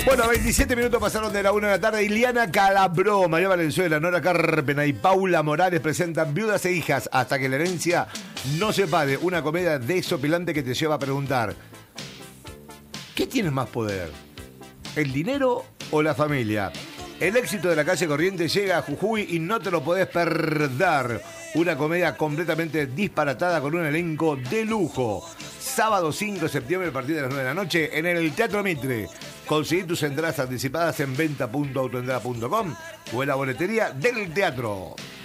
Bueno, 27 minutos pasaron de la 1 de la tarde. Iliana Calabró, María Valenzuela, Nora Carpena y Paula Morales presentan Viudas e Hijas hasta que la herencia no se pague. Una comedia desopilante que te lleva a preguntar: ¿qué tienes más poder? ¿El dinero o la familia? El éxito de La Calle Corrientes llega a Jujuy y no te lo podés perder. Una comedia completamente disparatada con un elenco de lujo. Sábado 5 de septiembre a partir de las 9 de la noche en el Teatro Mitre. Conseguí tus entradas anticipadas en venta.autoentrada.com o en la boletería del teatro.